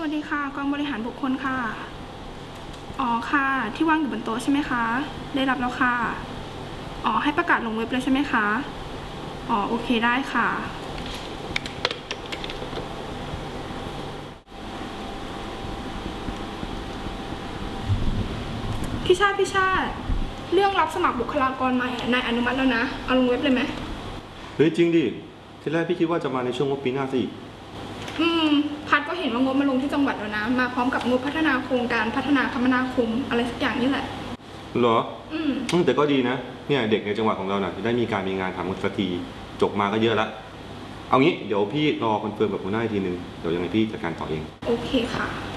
วัสดีค่ะกองบริหารบุคคลค่ะอ๋อค่ะที่วางอยู่บนโต๊ะใช่ไหมคะได้รับแล้วค่ะอ๋อให้ประกาศลงเว็บเลยใช่ไหมคะอ๋อโอเคได้ค่ะพี่ชาติเรื่องรับสมัครบุคลากรใหม่นายอนุมัติแล้วนะเอาลงเว็บเลยไหมเฮ้ยจริงดิทีแรกพี่คิดว่าจะมาในช่วงงบปีหน้าสิอืมพัดก็เห็นว่างบมาลงที่จังหวัดแล้วนะมาพร้อมกับงบพัฒนาโครงการพัฒนาคมนาคมอะไรสักอย่างนี่แหละเหรออืมแต่ก็ดีนะเนี่ยเด็กในจังหวัดของเราน่ะจะได้มีงานทำกันสักทีจบมาก็เยอะละเอางี้เดี๋ยวพี่รอคอนเฟิร์มกับหัวหน้าอีกทีนึงเดี๋ยวยังไงพี่จัดการต่อเองโอเคค่ะ